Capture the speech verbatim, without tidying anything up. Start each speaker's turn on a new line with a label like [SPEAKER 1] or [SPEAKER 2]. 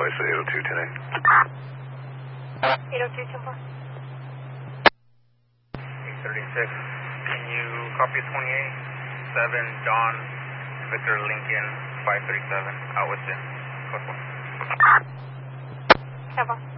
[SPEAKER 1] place at eight oh two, ten eight.
[SPEAKER 2] eight oh two, ten four.
[SPEAKER 3] eight thirty-six. Can you copy twenty-eight? seven, John, Victor Lincoln, five thirty-seven, out with you. Code four.
[SPEAKER 2] ten four.